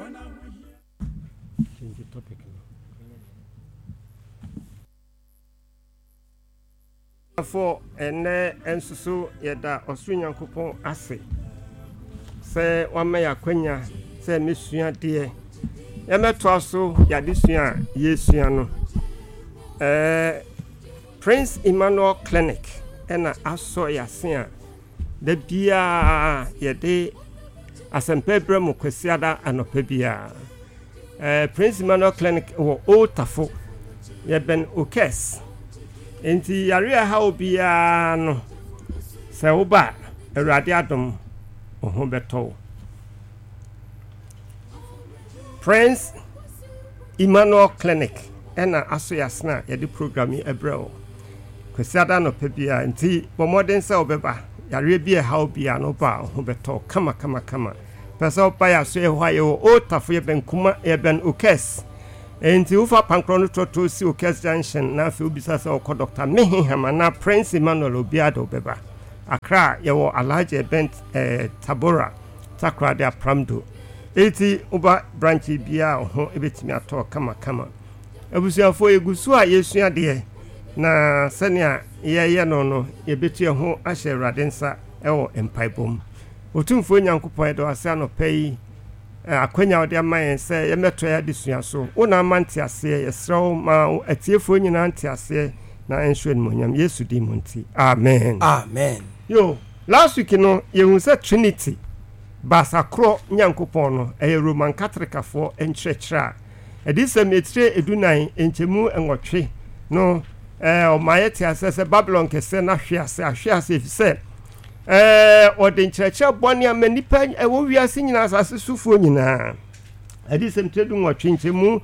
change the topic. For and so yada Australian coupon ase. Say one may acquaint, say Miss dear. Yametwaso yadisua yesuano. Prince Emmanuel Clinic ena aso yasia. De bia yede asempebre mu kwesiada anope bia. Prince Emmanuel Clinic wo Otafo yeben Okes. Enti yare ha obia no se oba Awurade adom ohun beto. Prince Emmanuel Clinic ena aso yasna yede programme ebreo. Kwesiada no pe bia enti bomoden se obeba yare bia ha obia no ba ohun beto kama. Pesa opa ya so ehwa ye Otafo yeben kuma yeben Okes. Enti ufa pankrono toto si Okes Junction na fe obisa se okọ Dr. Mehihama na Prince Emmanuel Obiado beba. Accra yewo Alhaji Bent Tabora Takra de Pramdo. Eti uba branch bia ho ebetimi ato kama. Ebusuafo egusu a yesua de na senia ye no yebetu ho ahye Awurade nsa ewo empaibom. Otumfo Nyankopon edo ase anopai akwanya ode amayen se yemeto ya disua so wona manti ase yesrew ma atiefo nyina anti ase na enhwen monyam Yesu di monti. Amen. Yo, last week no yehun se Trinity basakro Nyankopon no Roman Catholic afo enchechra edisem etre edunan enchemu enwotwe no o mayeti ase se Babylon kese na hwease se ode nchreche boni amanipa ewo wiase nyina asase sufuo nyina edisem tredu nwotwe enchemu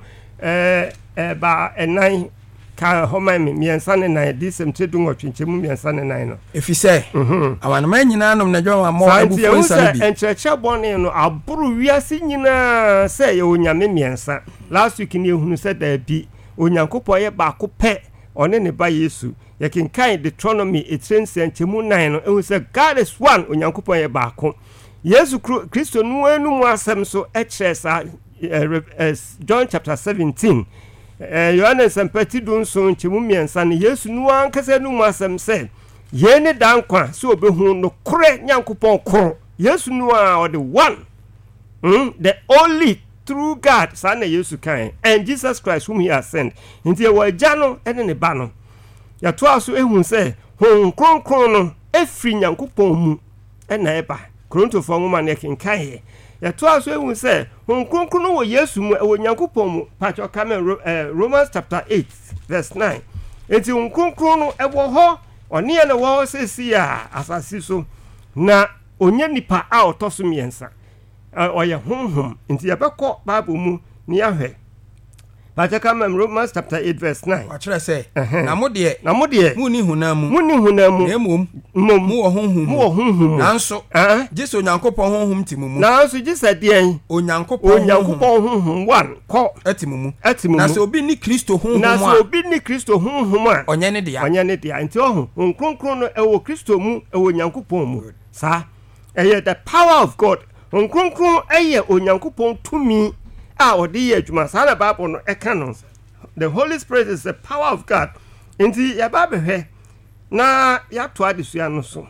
ba enan ka homa miensa ne nan edisem tredu nwotwe enchemu miensa ne nan no efise awanama nyina nom na dwa mo abufo nsa bi nchreche boni no aburu wiase nyina se ye onyame miensa. Last week ni ehunu se da bi Onyankopon ye ba ko pe one ne ba Yesu yekinkan Deuteronomy 3:9 no ehunu se God is one Onyankopon ye ba ko Yesu Kristo nu anu mu asem so echesa John chapter 17 Yohanes empati dun so nchemu miensa ne Yesu nu ankasa nu mu asem se ye ne dankwa so obehu no kore Nyankopon koro Yesu nu a or the one the only true God sana Yesu kan and Jesus Christ whom he has sent nti wa jano ene ne ba no ya to aso ehun se hon kronkron no efri Nyankopon mu ena eba Korinto nwoma ne kenkan he ya to aso ehun se hon kronkron no wo Yesu mu wo Nyankopon mu pacho kamen Romans chapter 8 verse 9 nti hon kronkron no ebo ho one ye ne wo sesi a asasi so na onye nipa a otoso miensa oye honhom nti yabekọ Bible mu ni ahwe Bajaka mem Romans chapter 8 verse 9 wa kire say na mo de mu ni hunamu na mum mu wo honhom nanso Jesu Onyankopon honhom timumu nanso Jesu de Onyankopon honhom one ko atimumu na so obi ni Kristo honhom a onye ne dia nti ohun kronkron no ewo Kristo mu ewo Onyankopon mu sa the power of God Nkronkron eye Onyankopon tumi a ode ye adwuma sa na Bible no eka no. The Holy Spirit is the power of God. Nti ya ba behwe na ya to adesua no so.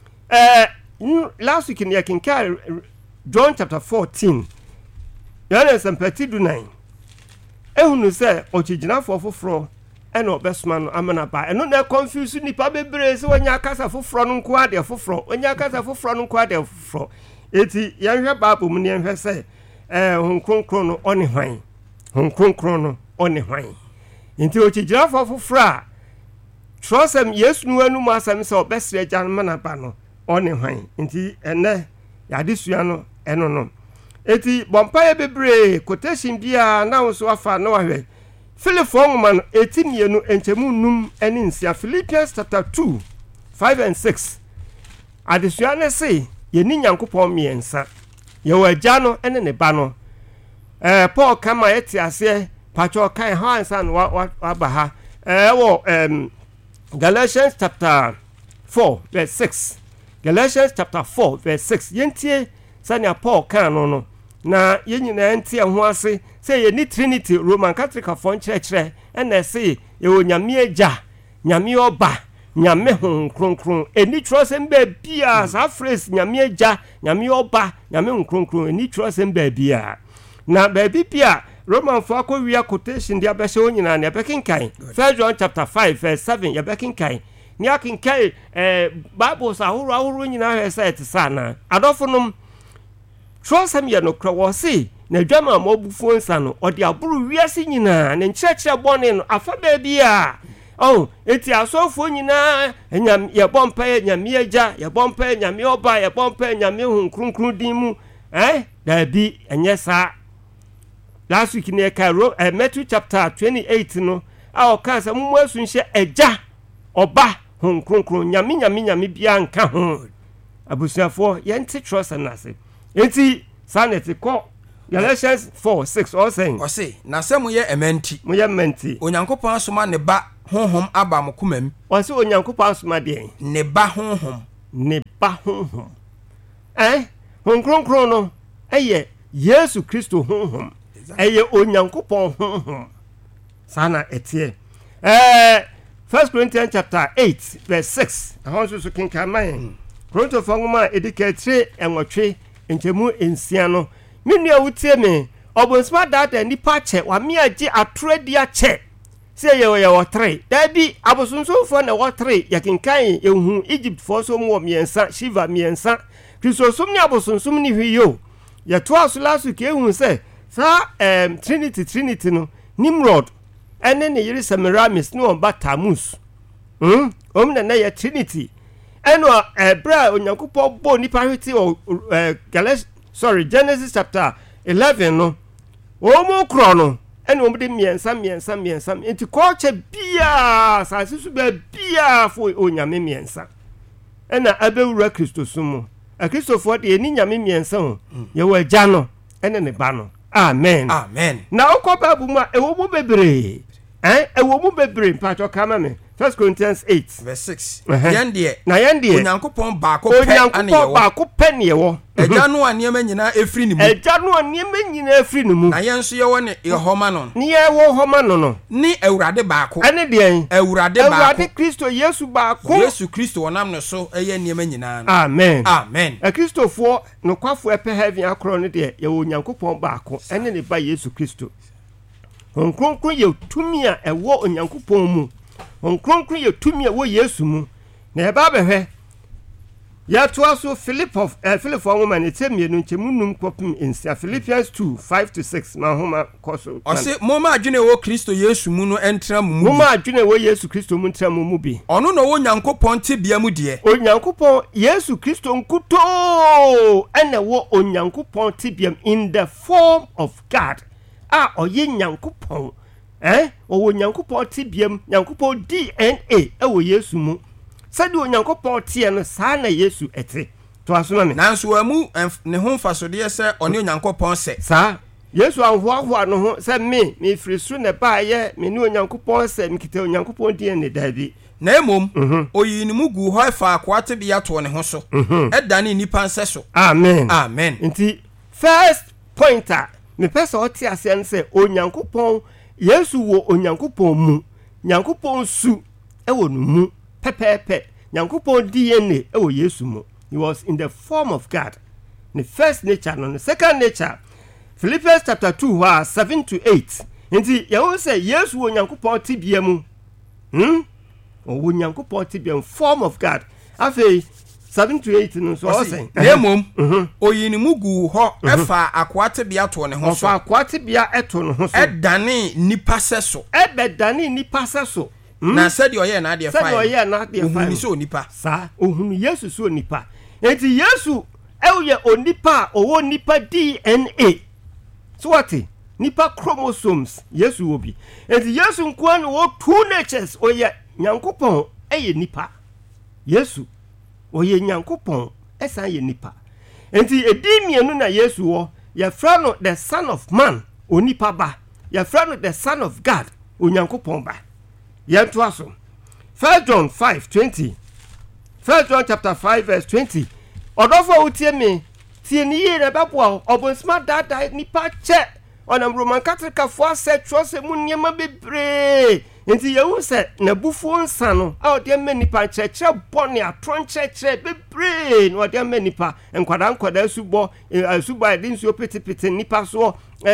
Last week in ya kinka John chapter 14. Yohanes empati du 9. Ehunu se ochigina foforo ena obesuma no amana ba. Eno na confuse nipa bebre se wonya kasa foforo no nko ade foforo. Onya kasa foforo no nko ade foforo. Eti yanhwe Bible mu ne yanhwe se honkronkron no one hwan honkronkron no one hwan nti ochigira fofofra trosem Yesu nu anu masam se obesre jan manaba no one hwan nti ene yadesua no eno no eti bompa bebre quotation bia na wo so afa na wahwe Philippo nwoma no 18 no enchemu num eni nsia Philippians chapter 2 5 and 6 adesua ne say yeni Nyankopon miensa ye wagya no ene ne ba no Paul kama eti ase pacho kan ha ansa no wa ba ha wo Galatians chapter 4 verse 6 Galatians chapter 4 verse 6 yentie sani Paul kan no na yenyina enti ho ase say ye ni Trinity Roman Catholic afon chire na say ye onyame agya nyame oba nyame hon kronkron eni trosem ba bia sa phrase nyame agya nyame oba nyame hon kronkron eni trosem ba bia na ba bia Roman for akowia quotation dia be se onyina na be kinkan 1 John chapter 5 verse 7 ya be kinkan ni akinkan Bible sa horo nyina he say it sana adofonom trosem ye no kra wo se na dwama mobufuo nsa no ode aburu wiase nyina na nkyerɛkyerɛ bɔne no afa ba bia eti asofo nyina enyam ye bompa nyame agya ye bompa nyame oba ye bompa nyame hu kronkron din mu da bi enye sa last week ne ka Matthew chapter 28 no ka sa mu asu nhye agya oba hu kronkron nyame bia nka ho abusuafo ye nti trust na se enti sanity ko Galatians 4:6 or say na se mo ye ementi onyankopɔn asoma ne ba honhom aba mo komam o se onyankopɔn asoma de ne ba honhom kronkron no eye Yesu Kristo honhom eye onyankopɔn honhom sana etie 1 Corinthians chapter 8 verse 6 ahonso so kinkaman Korinto fangoma edikatre enwotwe nchemu ensia no minua wutie me obonsma data nipa che wa me agi atrodia che se ye wo 3 da bi abosonsofo na wo 3 yakinkan ehu Egypt fo so mo miensa Shiva miensa Christosum ni abosonsum ni hwiyo ye to asulasu ke ehu se sa Trinity no Nimrod ene ne yiri Semiramis no ba Tammuz na ye Trinity eno bra onyankopɔ bo nipa hwete o Genesis chapter 11 no omo kro no ene omo de miensa enti culture bia sa sisu ba bia fo onyame miensa ena abewura Kristosum a Kristofo de eni nyame miensa ho ye wa gya no ene ne ba no amen na okoba bu ma ewo mu bebre ewo mu bebre pato kama me 1 Corinthians 8 verse 6 yende onyankopɔn baako pɛ ne yewo agya no aniema nyina efri ne mu na yenso yewo ne yehoma no ne yewo homa no ni awurade baako ene de awurade Kristo Yesu baako Yesu Kristo wonam no so eye aniema nyina amen Kristofo no kwafo epe heaven akro no de yewo onyankopɔn baako ene ne ba Yesu Kristo onkronkron ye tumi a ewo onyankopɔn mu onkronkron ye tumi a wo Yesu mu na eba behwe ya to aso Philip woman etemienu nchemunum kopim insia Philippians 2:5-6 na homa koso ose moma adwene wo Kristo Yesu mu no entra mu moma adwene wo Yesu Kristo mu entra mu bi ono no wo nyankopɔn tebia mu de onyankopɔn Yesu Kristo nkuto ene wo onyankopɔn tebia in the form of God oye nyankopɔn owo nyankopɔn tibiam nyankopɔn DNA ewo Yesu mu sadi onyankopɔn tie no saa na Yesu ete to asoma me nanso amu ne ho mfasode se one onyankopɔn se saa Yesu anhoahoa no ho se me firi suru ne ba ye me ne onyankopɔn se mkita onyankopɔn DNA dabi na emom oyinimu gu ho fa akwate bia to ne ho so edane nipa nse so amen nti first pointer me pesa oti ase nse onyankopɔn Yesu wo onyankopɔn mu nyankopɔn su ewo no mu pepepe nyankopɔn DNA ewo Yesu mu he was in the form of God the first nature no the second nature Philippians chapter 2:7-8 nti yewo say Yesu wo nyankopɔn tibia mu wo nyankopɔn tibia form of God afei 7-8 no so say emom oyinimu gu ho efa akwate bia to ne ho so akwate bia eto ne ho so edane nipa seso ebedane nipa seso na said oye na de fine ohunu so nipa sa ohunu Yesu so nipa enti Yesu ewye onipa owo nipa DNA so what nipa chromosomes Yesu obi enti Yesu nko na wo two natures oye nyankopɔn eye nipa Yesu oye nyankopɔn esan ye nipa enti edimienu na Yesu wo ye fra no the son of man onipa ba ye fra no the son of God onyankopɔn ba ye to aso 1 John 5:20 1 John chapter 5 verse 20 odofo utie me tie ni ye na babo obonsma dada nipa che onam Roman Catholic afo set trose mu niema bebre enti yewu se na bufu nsa no a de ma nipa cheche bone atron cheche bebre no de ma nipa enkwada asubo ade nsuo petepete nipa so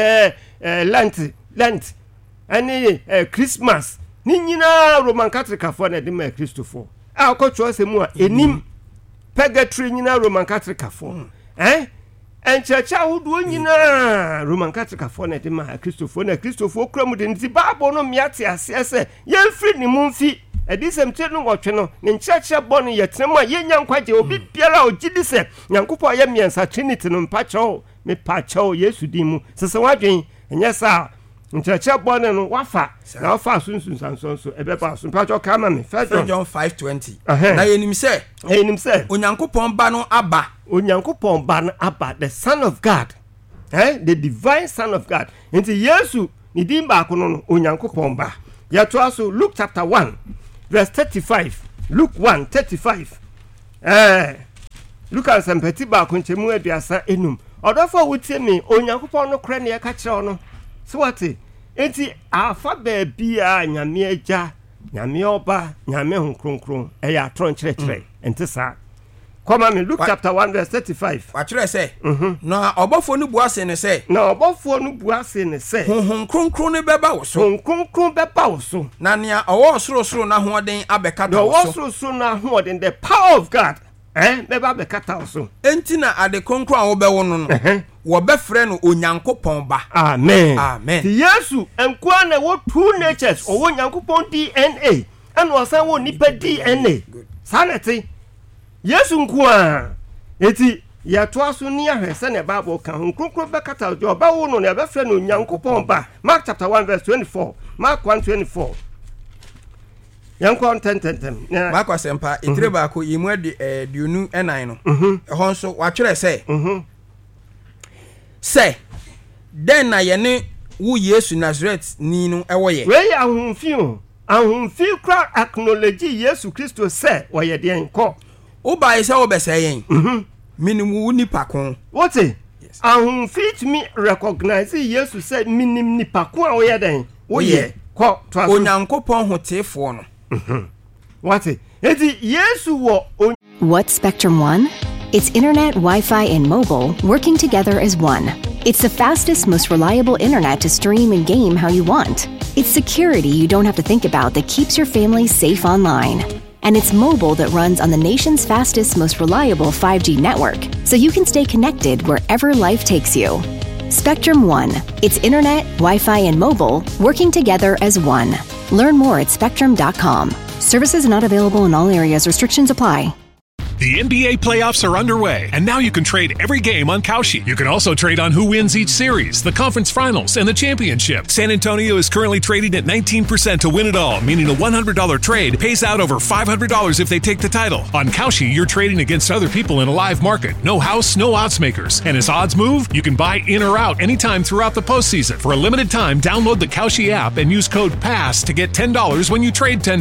Lent ani Christmas ni nyina Roman Catholic afo na de ma Christopher a ko trose mu a enim purgatory nyina Roman Catholic afo enchecha hudu nyina Roman Catholic afo na de ma Christopher kram de nti Bible no miate ase yemfri ni mumfi edisem twe no wotwe no ne nchecha bone yetrem a yenya nkwaje obi biara ogidi se Nyankopɔ ya miensa Trinity no mpacho me pacho Yesu dimu sese wadwen enyesa nchecha bone no wafa na wafa sunsun sanso ebeba so mpacho kama me First John 5:20 na yenim se Onyankopɔn ba no aba the Son of God the divine Son of God enti Yesu ni din ba ko no Onyankopɔn ba yato aso Luke chapter 1 verse 35 Luke 1:35 Luke an sempati ba ko nchemu aduasa enum odofo wutie me Onyankopɔn no kra ne ya ka kire no so wate enti afa ba bia nyame agya nyame oba nyame honkronkron eya atron kire enti sa come on Luke chapter 1 verse 35 wachire say na obofo no buase ne say honkronkron ne beba wo so na nea owo sorosoro na hoden abekata wo so the power of God beba bekata wo so enti na ade konkron a wo be wo no wo be frɛ no Onyankopɔn ba amen Yesu enko na wo two natures owo Nyankopɔn DNA and osan wo nipa DNA sanity Yesu nkuwa eti ya to aso ni ahwese na Bible kan honkronkron bekata jo ba wo no na be frɛ no Nyankopɔn ba Mark chapter 1 verse 24 Mark 1:24 Yankon 10 Mark asempa etire ba ko yimu dionu enan no ho nso watwere say den na ye ne wo Yesu Nazareth ni no ewo ye we ahunfi kra acknowledge Yesu Kristo say wo ye de enko o ba isa o bese yen minimu nipa kon what ahun fit me recognize Yesu say minim nipa kon a wo ye den wo ye ko to Onyankopɔn hotefo no what eti Yesu wo What's Spectrum One? It's internet, Wi-Fi, and mobile working together as one. It's the fastest, most reliable internet to stream and game how you want. It's security you don't have to think about that keeps your family safe online. And it's mobile that runs on the nation's fastest, most reliable 5G network, so you can stay connected wherever life takes you. Spectrum One. It's internet, Wi-Fi, and mobile working together as one. Learn more at spectrum.com. Services not available in all areas. Restrictions apply. The NBA playoffs are underway, and now you can trade every game on Kalshi. You can also trade on who wins each series, the conference finals, and the championship. San Antonio is currently trading at 19% to win it all, meaning a $100 trade pays out over $500 if they take the title. On Kalshi, you're trading against other people in a live market. No house, no odds makers. And as odds move, you can buy in or out anytime throughout the postseason. For a limited time, download the Kalshi app and use code PASS to get $10 when you trade $10.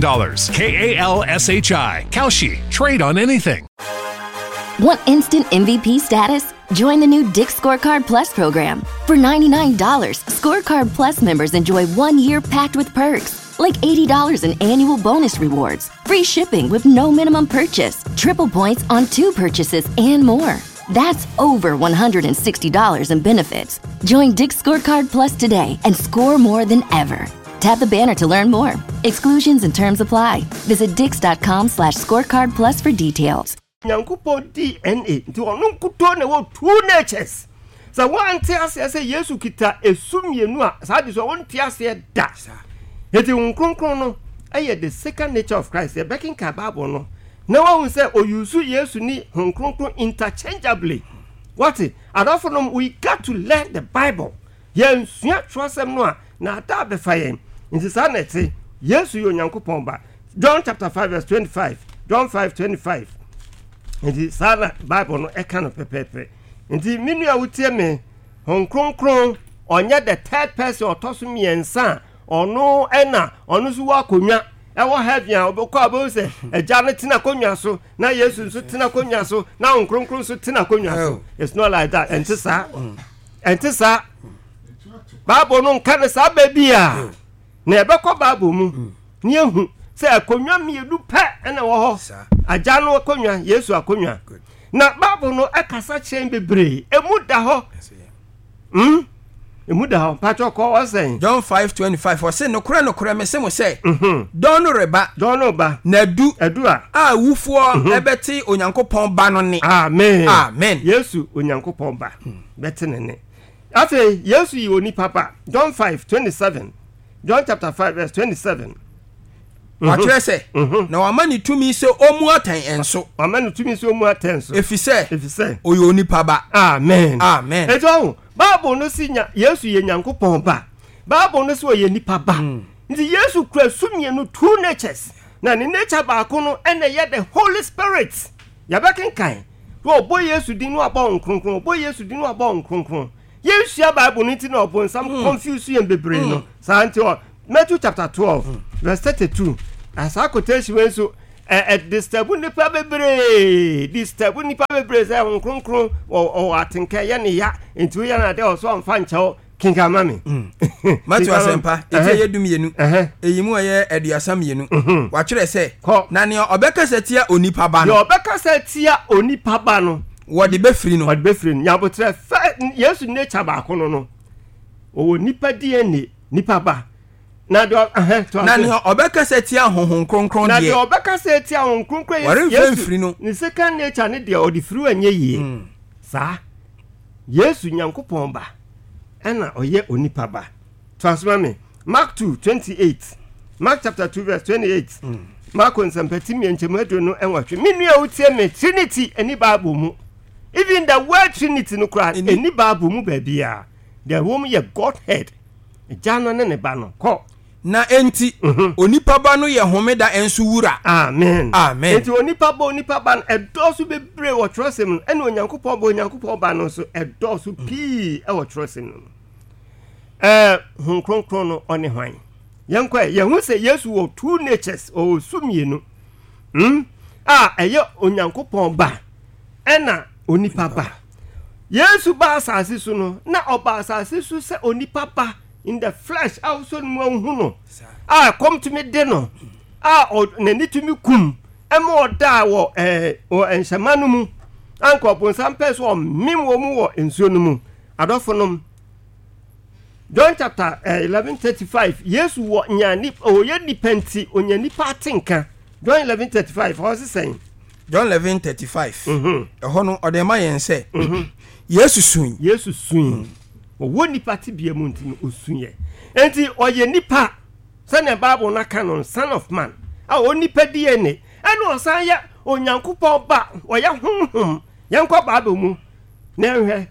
KALSHI. Kalshi. Trade on anything. Want instant MVP status? Join the new Dick's Scorecard Plus program. For $99, Scorecard Plus members enjoy 1 year packed with perks, like $80 in annual bonus rewards, free shipping with no minimum purchase, triple points on 2 purchases, and more. That's over $160 in benefits. Join Dick's Scorecard Plus today and score more than ever. Tap the banner to learn more. Exclusions and terms apply. Visit dix.com/scorecard plus for details. Nyankopɔn DNA nti ono nkuto na wo two natures. So one tia say Yesu kita esumienu a sa de so one tia say da. Eti nkronkron no eye the second nature of Christ. The backing ka Bible no. Na wo say oyusu Yesu ni nkronkron interchangeably. What it? Adofo we got to learn the Bible. Yen sua twasem no a na da be fa yen. Nti sa na ti Yesu yo Nyankopɔn ba. John chapter 5 verse 25. John 5:25. Nti sa Bible no e kan pepepe. Nti minu a wutie me honkronkron onye the third person otoso miensa ono ena ono su wa konwa ɛwɔ heaven a obekɔ abo sɛ agya no tena konwa so na yesu nso tena konwa so na nkronkron nso tena konwa so it's not like that enti sa Bible no nka ne sa baby a na ɛbɛkɔ Bible mu ne ehu sɛ konwa mienu pɛ na wɔ hɔ agya no konwa yesu akonwa na Bible no akasa kyɛn bebree emu da hɔ emu da hɔ patro kɔ wɔsɛn John 5:25 wɔsɛ nokora me sɛ mo sɛ dɔn no reba na du a wufoɔ ɛbɛte onyankopɔn ba no ne amen yesu onyankopɔn ba bɛte ne ne afei yesu yi oni papa John 5:27 John chapter 5 verse 27 wakyerɛ sɛ na wama ne tumi sɛ ɔmu atan enso efisɛ oyɛ onipa ba amen ejo Bible no si yesu ye nyankopɔn ba Bible no si oyɛ nipa ba nti yesu kura sumienu two natures na ne nature ba ko no ene ye the Holy Spirit ya bekenkan wo bo yesu din no abɔ nkronkron bo yesu din no abɔ nkronkron yesu ya Bible no ti na obon some confuse yem bebre no sa nti Matthew chapter 12 verse 32 asa quotation we so disturb nipa bebre say nkronkron o atenka ye ne ya nti ya na de o so amfa nkyɛw kinga mami Matthew asempa ete yedum yenu eyimu aye aduasam yenu wa kyerɛ sɛ na ne obeka satia onipa ba no wode befiri no nyabotre yesu nature ba ko no o nipa DNA nipa ba na do na ne obeka satia honhon kronkron de na de obeka satia honhon kronkron yesu no ni second nature ne de odi firi anye yie sa yesu nyankopɔn ba ena oye onipa ba transfer me Mark 2:28 Mark chapter 2 verse 28 Mark on sampati mi enchemado no enwatwe menu a utie me Trinity eni Bible mu even the word Trinity no kra eni Bible mu ba bia the woman ye Godhead jano ne ba no ko na enti onipa ba no ye homeda enso wura amen enti onipa ba edosu bebre wo trosem no ene onyankopɔn ba no so edosu pii e wo trosem no hunkronkron no one hwan yenkwa ye hu se yesu wo two natures o sumienu eye onyankopɔn ba ena onipa ba yesu ba asase so no na oba asase so se onipa ba in the flesh also no hu no come to me de no nani to me kum emo da wo enhyamanu mu anko ponsan peso mim wo mu wo ensuo no mu adofo nom John chapter 11:35 yesu wo nyani o ye dipenti onyani patinka John 11:35 how is saying John 11:35 eho no odema yen se yesu sun wo nipa ti bia mu ntimi osunye enti oye nipa se ne Bible na canon son of man o nipa DNA ene osan ya onyankopɔn ba oya honhom yankwa Bible mu na hwe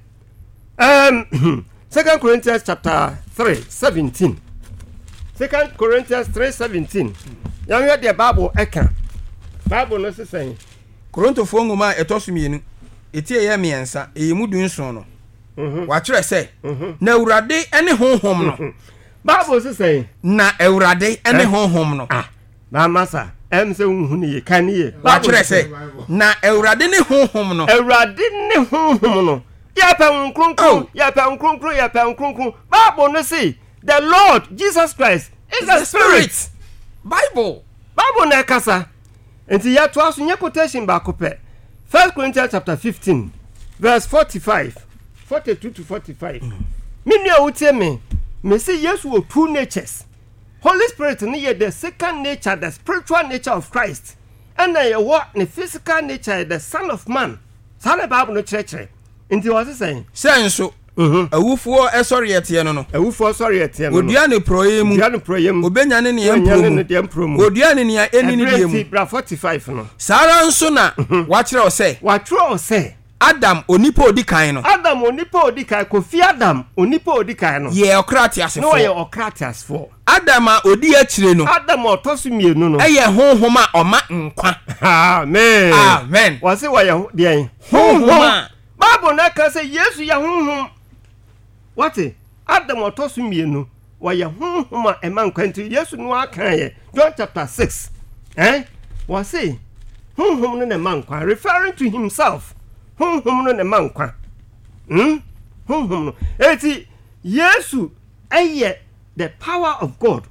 2 Corinthians chapter 3:17 2 Corinthians 3:17 yanhwe de Bible eka Bible no se sen Korintofo ngoma etosumienu etie ye miensa eyimudu nson no wa kyerɛ sɛ na Awurade ene honhom no Bible se sen na Awurade ene honhom no na masa se unhu ne kan ye wa kyerɛ sɛ na Awurade ne honhom no ya pa nkronkron Bible no say the Lord Jesus Christ is the Spirit Bible na kasa enti ya to aso nye quotation ba ko pe 1 Corinthians chapter 15 verse 42 to 45 menu a utie me say yes wo two natures Holy Spirit ne ye the second nature the spiritual nature of Christ and ye what the physical nature the son of man sana Bible no church nti was saying senso awufuo esoriete no odua ne proyem obenya ne ne emprom odua ne ne enini diemu 45 no sara nso na wakyerɛ ose Adam onipa odikan no Kofi Adam onipa odikan no ye okratias no ye okratias for Adam a odi akire no Adam otoso mienu no eye honhom a oma nkwa amen wase wa ye de honhom Bible na ka say Yesu ya honhom what Adam otoso mienu wɔyɛ honhom a ɛma nkwa nti yesu no aka yɛ John chapter 6 wɔ se honhom no na ɛma nkwa referring to himself honhom no na ɛma nkwa honhom no eti yesu ɛyɛ the power of God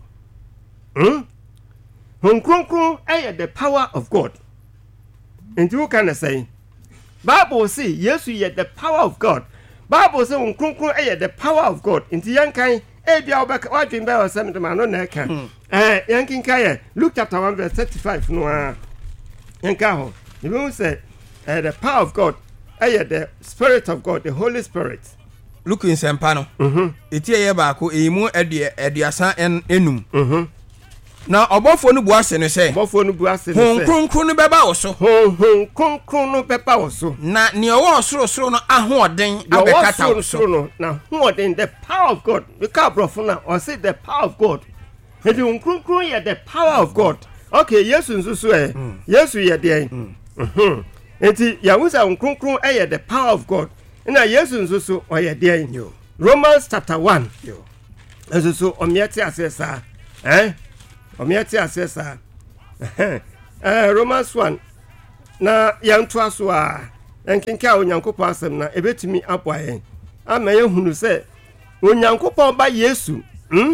Kronkron ɛyɛ the power of God nti wo kan say Bible say yesu yɛ the power of God Bible say Kronkron ɛyɛ the power of God nti yankan bia obeka wadwen ba osem de ma no na ka yankin ka yɛ Luke chapter 1 verse 35 no yanka ho you will say the power of God the spirit of God the Holy Spirit Luke in sempa no etie ye ba ko emu aduasa enum na obofo no buase no say Kronkron no beba wo so Kronkron no beba wo so na ne owo soro no ahoden abekata wo so no na hoden the power of God we ka brofo na or say the power of God and the Kronkron ye the power of God okay yesu nsusu yesu ye de enti ya wusa Kronkron the power of God na yesu nsusu o ye de Romans chapter 1 nsusu omiete asesa omiati asesa Romans 1 na yanto aso a enkenka onyankopɔ asɛm na ebetumi aboaye ama yehunu sɛ onyankopɔ ba yesu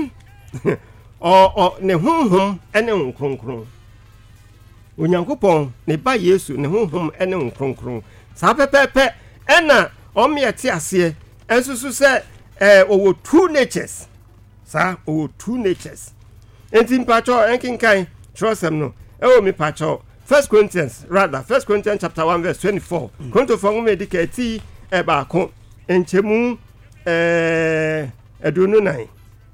ne honhom ene nkronkron onyankopɔ ne ba yesu ne honhom ene nkronkron saa pepepe ɛna omiati ase ensusu sɛ owo two natures saa owo two natures enti mpacho enkinkan trosem no mi pacho 1 Corinthians chapter 1 verse 24 konto fongu medika eti ba ko enchemu adunu nan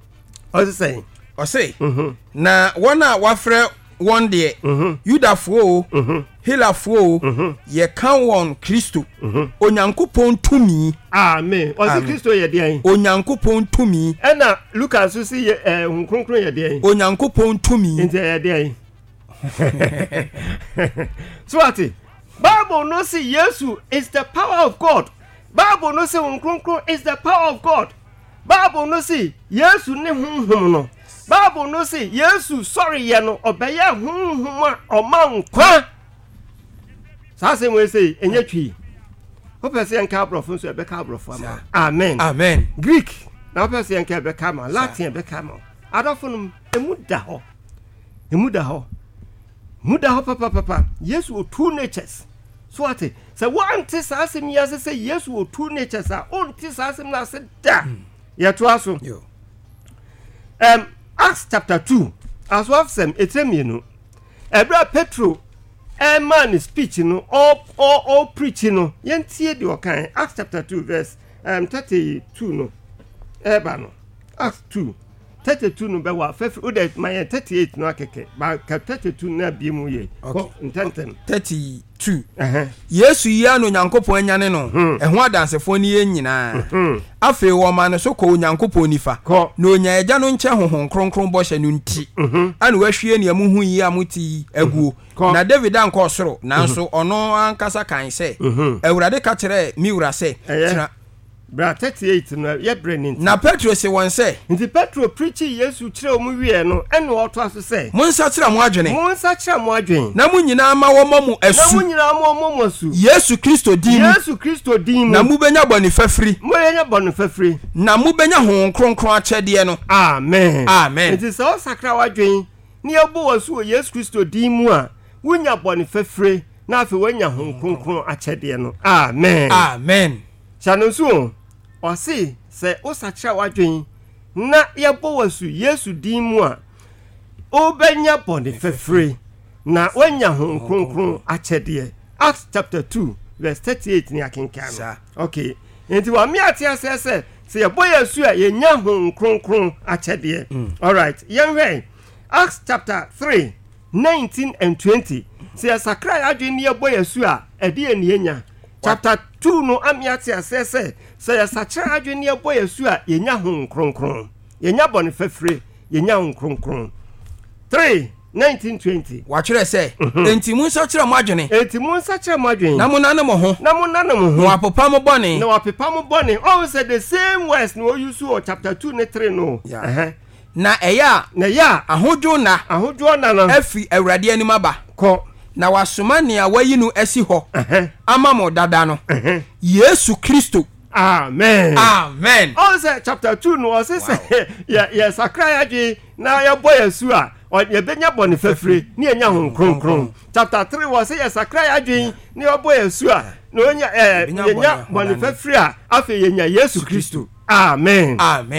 o say na wona wafre one day Yudafo Hilafo ye kan won Kristo Onyankopon tumi amen o si Kristo ye de Onyankopon tumi na Lucas so si Kronkron ye de Onyankopon tumi nti ye de so ati Bible no say Yesu is the power of God Bible no say Kronkron is the power of God Bible no say Yesu ne honhom no Bible no say Yesu sorry ye no obeye honhom a omankwa sa se we say enye twi o pese enka abrofo so ebe ka abrofo ama amen amen Greek na o pese enka ebe ka ma Latin ebe ka ma adofo no emu da ho papa Yesu o two natures so ate say one tis asem ya say Yesu o two natures a on tis asem na say da ye to aso Acts chapter 2 as of some etremienu ebra Petro man speech no all preaching no yentie de okan Acts chapter 2 verse 32 no eba no Acts 2 32 no be wa fefe o de my 38 no akeke ba 32 na biemu ye intenten 32 Yesu ya no Nyankopon anyane no eho adansefo ni ye nyina afi wo ma no so ko Nyankopon nifa na onya agya no nche honhon kronkron bo hye no nti ana wahwie ne amuhu yi amuti aguo na David anko osoro nanso ono ankasa kan se Ewurade ka kire mi wura se bra 38 no ye brenin na Petro se won se nti Petro preachi Yesu kire omu wie no ene oto aso se monsa kire mo adwene na munyina ma wo mamu asu Yesu Kristo din na mu benya boni fafiri na mu benya hon kronkron akyede no amen nti se o sakra wadwen ni ebo wasu Yesu Kristo din mu a wunya boni fafiri na afi wanya hon kronkron akyede no amen Chanonsu o si se o sakra wadwen na yebo wasu Yesu din mu a o benya boni fafiri na wanya hon kronkron akyede Acts chapter 2 verse 38 ni akinkan okay enti wa mi ati ase se yebo Yesu a yenya hon kronkron akyede all right yenwe Acts chapter 3 19 and 20 se sakra adwen ni yebo Yesu a ede enienya chapter 2 no amiati asese say sakra adwen ni yebo Yesu a yenya hon kronkron yenya boni fafire yenya hon kronkron 3:19-20 wachire se enti mun sakra mo adwene na mo nane mo ho no apopa mo bone all said the same words no use o chapter 2 ne 3 no na eya ahodwo na no afi awurade anim aba ko na wasoma ne awayi no asi ho ama mo dada no Yesu Kristo. Amen. Also chapter 2 no was say yes sakra adwe na ya boy asu a ye benya bone fafire ni enya ho kronkron. Chapter 3 was say yes sakra adwe ni ya boy asu a na onya enya bone fafire a afi yenya Yesu Kristo. Amen.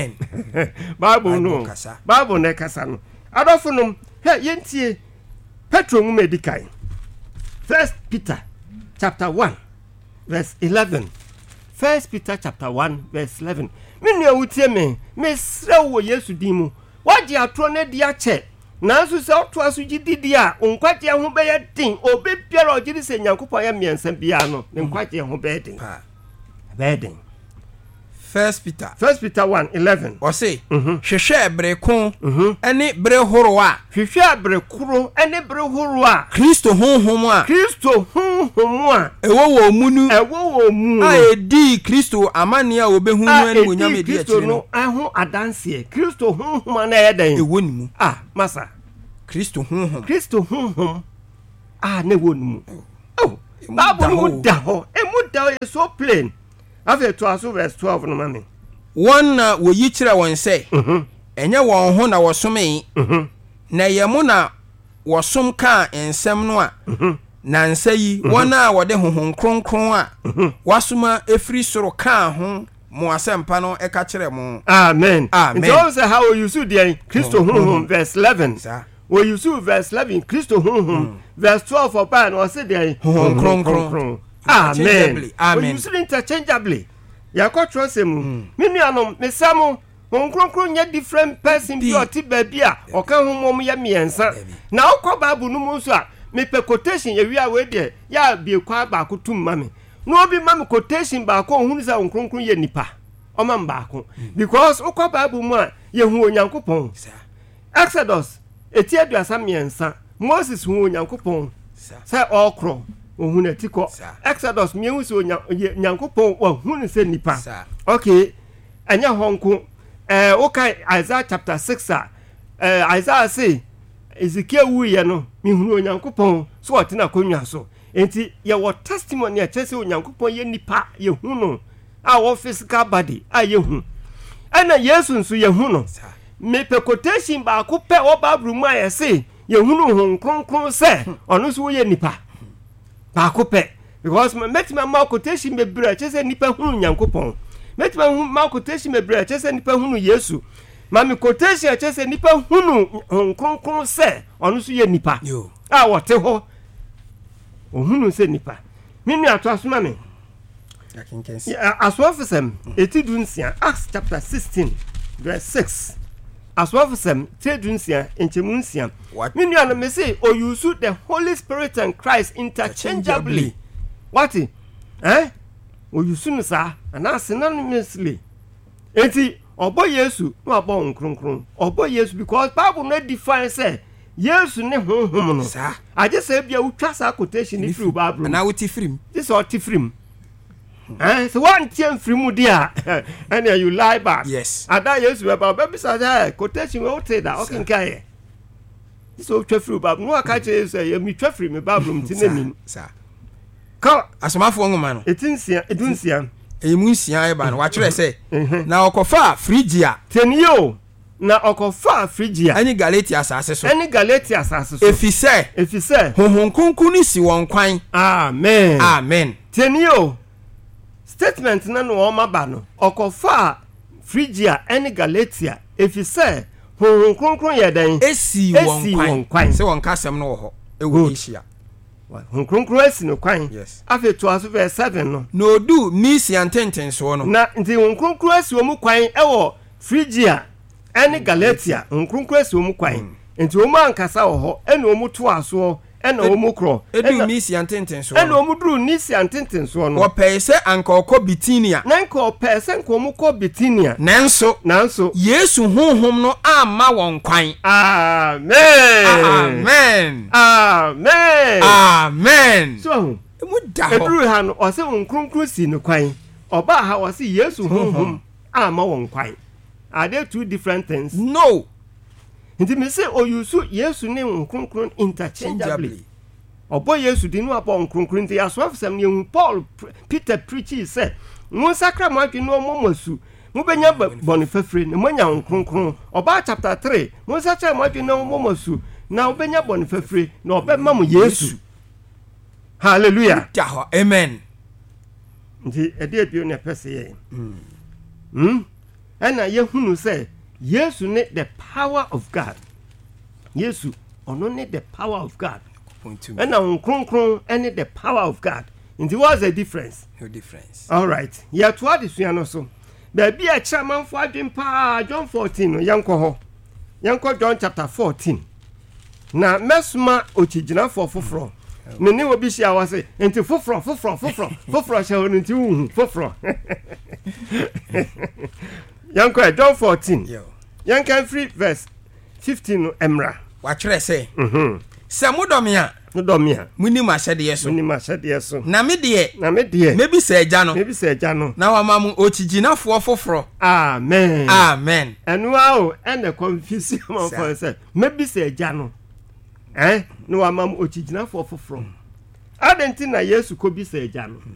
Bible ne kasa no adofunum yentie Petro mu medikai 1 Peter chapter 1 verse 11. 1 Peter chapter 1 verse 11. Minu awutie me sre wo Yesu din mu. Waje atro na dia che. Nanso se oto aso gididi a onkwaje ho be ye din obe biara ogiri se Nyankopon ya miensa bia no ne nkwaje ho be din. Bedin. 1 Peter 1:11. O say, hwehwe breko ene bre horo a hwehwe brekuro ene bre horo a Kristo honhom a ewo wo mu a edi Kristo amane a obehu no ene wonyam edi akire no aho adanse Kristo honhom na yedan ewo nimu masa Kristo honhom ne wo nimu Bible mu da ho is so plain. After 12 verse 12 no mame. One wo yi kire won say. Enye won ho na wosome. Na yemu na wosom ka ensem no a. Na nsayi won a wode honhon kronkron a. Wasoma efri soro ka ho mo asempa no e ka kire mo. Amen. It also how you see there Christo honhom verse 11. When you see verse 11 Christo honhom verse 12 for pan or say there honhon kronkron. Amen. When you see interchangeably, ya ko trust mu. Minu anom mesamo kronkron nya different person bi oti baby a o ka homom ya miensa. Na okọ Bible no mu so a me pe quotation ya wi a we de ya bi kwa ba ko tum mame. No obi mame quotation ba ko hunu sa kronkron ye nipa. O ma mba ko because okọ Bible mu a ye hu Onyankopon. Exodus etiaduasa miensa. Moses hu Onyankopon. Say okro ohun etiko Exodus mienhu se Nyankopon ohun se nipa. Okay anya honko okay Isaiah chapter 6 Isaiah say Ezekiel wu ye no mihunu Nyankopon so otina konwa so enti ye wo testimony a chese Nyankopon ye nipa ye hu no a wo physical body a ye hu ana Yesu nso ye hu no me pe quotation ba ko pe o Bible mu a ye say ye hu no hon kronkron se ono so ye nipa ba ko pe because metima ma quotation be bra chese nipa hu Nyankopon metima ma quotation be bra chese nipa hu Yesu ma me quotation chese nipa hu hon kronkron se ono so ye nipa a wote ho ohunu se nipa minu ato asoma me aswafisem etidunsia Acts chapter 16 verse 6 aswafisem etidunsia enchemunsia minu ano me say o use the Holy Spirit and Christ interchangeably what o use no sa ana synonymously enti obo Yesu no obo nkronkron obo Yesu because Bible no define say Yesu ne honhom no I just say bia utwa sa quotation if you Bible na wuti frim this or tifrim so one time frim dia and you lie back yes ada Yesu about baby say quotation we say that okay kai this o twa frim Bible no aka che say me twa frim Bible mtinemi sa ka asomafo ngoma no edunsia emunsia e ba no wa kire say na okofa frigia tenio na okofa frigia ani Galatia asase so efise honhon kunkun ni si won kwan amen tenio statement na no ma ba no okofa frigia ani Galatia efise honhon kunkun ye den esi won kwan se won kasem no ho ewo Asia honhon esi no kwan afeto aso verse 7 no no du misi antenten so no na nti honhon esi wo mu kwan ewo frigia ene Galatia nkrunkru esi omu kwan enti omu ankasa wo ho ene omu to aso ene omu kro edu misi antenten so ene omu duru nisi antenten so no wo pese anka okọ Bitinia nanka o pese nka omu kọ Bitinia nanso Yesu honhom no amma won kwan amen so emu da ho eduru ha no o se nkrunkru si no kwan oba ha o se Yesu honhom amma won kwan. Are they two different things? No. nti me say oyusu yesu ne nkronkron interchangeably obo yesu di no abo nkronkron nti asofsam ne Paul Peter preach say mo sakra mo adwe no momasu mo benya bone fafre ne monya nkronkron oba chapter 3 mo sakra mo adwe no momasu na obenya bone fafre na obema mo yesu hallelujah amen nti ede ebio ne pese ye ana yehunu say yesu ne the power of God yesu ono ne the power of God ana nkronkron ene the power of God. Nti what's the difference? No difference. All right. Ya to ade sua no so. Ba bia chairman for adwen pa John 14 no yanko ho. Yanko John chapter 14. Na mesma ochigina for foforo. Me ne obi hia wa se enti foforo hia won enti hu foforo. Yanko John 14. Yo. Yanko free verse 15 no emra. Wa kire say. Se mudomia muni mashade yeso na me de mebi se agya no na wa mamu ochigina foforo amen enu awo ene confuse am for say mebi se agya no no wa mamu ochigina foforo adenti na yesu ko bi se agya no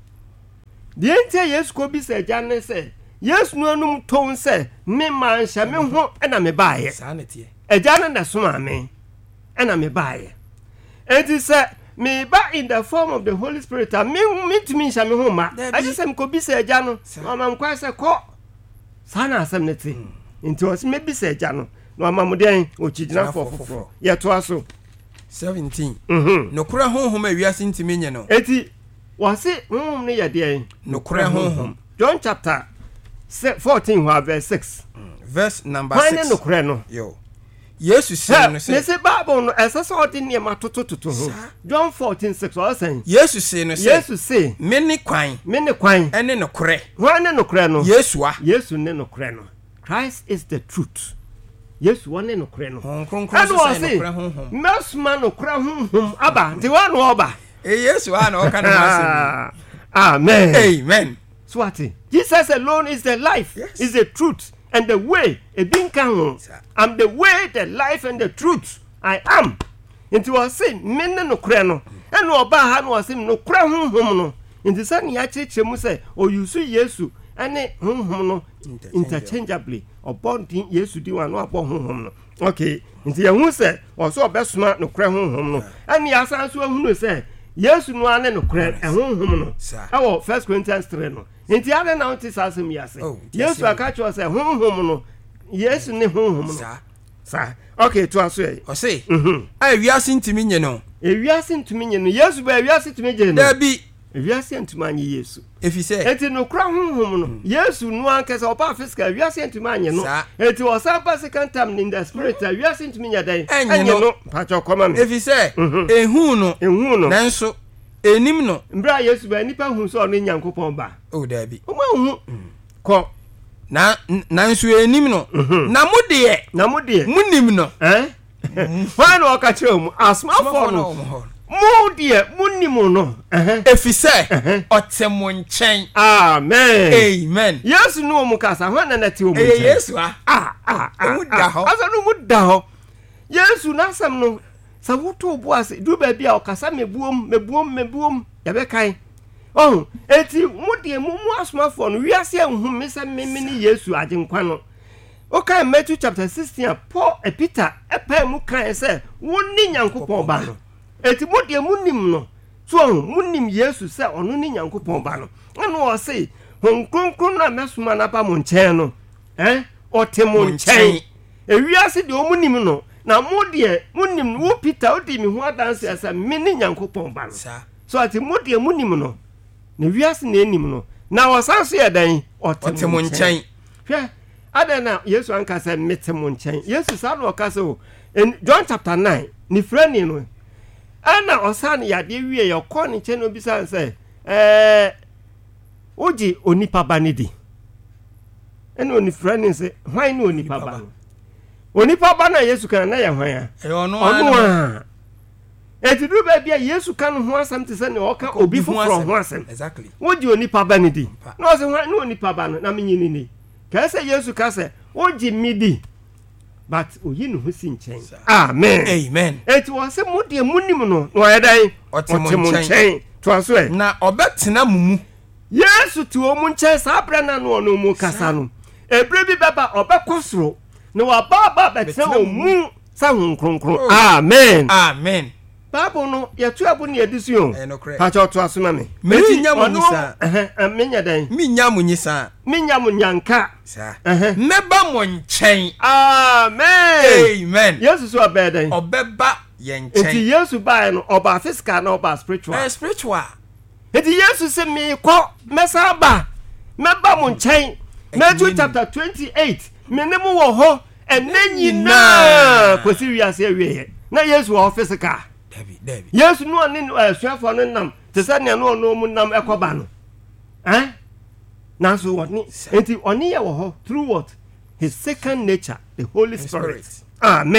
de entia yesu ko bi se agya no say yesu no anum ton say me man sha me ho na me baaye sa na tie agya no na so ame na me baaye. And say me ba in the form of the Holy Spirit. Me to me shame homa. I just am ko bi se agya no. Mama kwa se ko. Sana asem neti. Nti o se me bi se agya no. No mama den o chigina for. Ye to aso 17. No kura honhom awiase ntimi nye no. Eti wase honhom ne ye de no kura honhom. John chapter 14 verse 6. Verse number 6. Why no kura no? Yo. Yesu say no say. Me say Bible no esase odin ne matoto ho. John 14:6 o say. Yesu say no say. Yesu say me ne kwan ene no kure. Hwan ne no kure no? Yesu ne no kure no. Christ is the truth. Yesu wane no kure no. Konkron say no kure honhom. Mesma no kure honhom aba. Nti wa no oba. Yesu wa no ka na amen. Amen. So what? Jesus alone is the life, is the truth. And the way, I'm the way, the life, and the truth. I am. Into a sin, men no crano, and no bahan was him no crown homo. In the sun, Yachi Muse, or you see Yesu, and homo interchangeably, or bonding Yesu do one or homo. Okay, into your who said, or so best smart no crown homo. And the answer who said, Yesu no one no crown and homo. Our 1 Corinthians 3. Inti ada na unti sasem yase. Yesu akacho say honhom no. Yesu ne honhom no. Sa. Okay, to aso e. O say. Ah wiase ntimi nye no. E wiase ntimi nye no. Yesu ba wiase ntimi nye no. Da bi. E wiase ntimi anye Yesu. Efi say. Enti no kra honhom no. Yesu no ankasa opa physical wiase ntimi anye no. Enti o sampa second time in the spirit wiase ntimi nya dan. Anye no. Pacho koma me. Efi say. Ehun no. Nanso enim no mbra Yesu ba nipa hu so no Nyankopon ba o da bi o ma hu ko na nso enim no na mode munim no fa no ka kire mu asma for no mu de munim no efise otemo nchen amen Yesu no mu kasa hwana na ti o mu Yesu mu da ho asa no mu da ho Yesu na sam no sa woto boase du ba bia okasa mebuom ya be kan eti mudie mu asmafo no wiase ahum mesa memeni Yesu agenkwa no okay Matthew chapter 16 Paul Peter epa mu kan se wonni Nyankopon ba no eti mudie munim no so munim Yesu se ono ni Nyankopon ba no eno o se honkonkon na mesuma na ba mo nchen no otemo nchen wiase de o munim no na modie munim wo Peter odi mi ho adanse asa meni Nyankopon ba no so ati modie munim no na wiase na enim no na wasanso ye dan otemo nchen hwe adana Yesu anka se metemo nchen Yesu sa no ka se in John chapter 9 ni frani no ana osan ya de wie ye ko ni nchen no bisa se oji onipa ba ni di eno oni frani se hwan ni onipa ba no onipa ba na Yesu kan na ya hwan ya ono etidu ba bia Yesu kan ho asam te se ne oka obi foforo ho asam exactly woji onipa ba ni di no se hwan ni onipa ba no na menyini ni ka se Yesu ka se woji midi but oyi ne ho si nkyɛn amen amen eti wɔ sɛ mo deɛ munim no na ɔyɛ dan ɔte mo nkyɛn to aso ɛ na ɔbɛtena mo mu yesu te o mu nkyɛn saa brɛ na no ɔno mu kasa no ebre bi bɛba ɔbɛkɔ soro na waba bɛtena o mu sa ho kronkron amen amen Bible no yɛtu abo ne yɛdi so pacha ɔto aso ma me menya mo nyisa menya dan menya mo nyisa menya mo nyanka meba mo nkyɛn amen amen yesu so ɔbɛ dan ɔbɛba yɛn nkyɛn enti yesu bae no ɔba physical na ɔba spiritual spiritual enti yesu sɛ me kɔ mɛsa ba mɛba mo nkyɛn Matthew chapter 28 me ne mo wɔ hɔ ɛnɛ nyinaa kɔsi wiase awie na yesu wɔ physical David yesu no ane asuafo no nam te sɛ nea no ɔno mu nam ɛkɔba no nanso wɔne enti ɔne yɛ wɔ hɔ through what his second nature the Holy Spirit amen